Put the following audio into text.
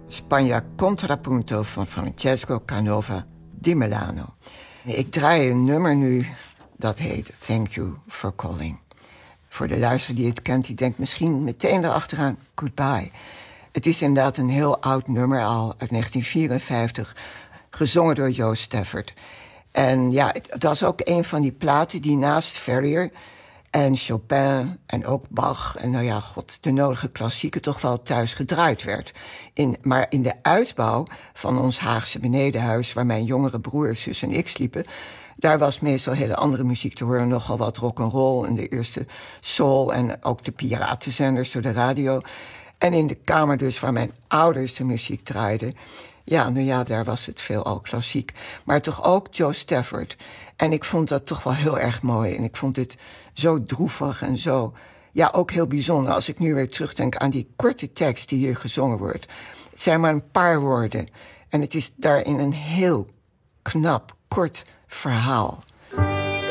Spagna Contrapunto van Francesco Canova di Milano. Ik draai een nummer nu dat heet Thank You for Calling. Voor de luisteraar die het kent, die denkt misschien meteen erachteraan Goodbye. Het is inderdaad een heel oud nummer al uit 1954, gezongen door Joe Stafford. En ja, het was ook een van die platen die naast Ferrier en Chopin en ook Bach en de nodige klassieken toch wel thuis gedraaid werd. Maar in de uitbouw van ons Haagse benedenhuis, waar mijn jongere broer, zus en ik sliepen, daar was meestal hele andere muziek te horen. Nogal wat rock'n'roll en de eerste soul en ook de piratenzenders door de radio. En in de kamer dus waar mijn ouders de muziek draaiden, daar was het veelal klassiek. Maar toch ook Joe Stafford. En ik vond dat toch wel heel erg mooi. En ik vond dit zo droevig en zo, ook heel bijzonder. Als ik nu weer terugdenk aan die korte tekst die hier gezongen wordt. Het zijn maar een paar woorden. En het is daarin een heel knap, kort verhaal.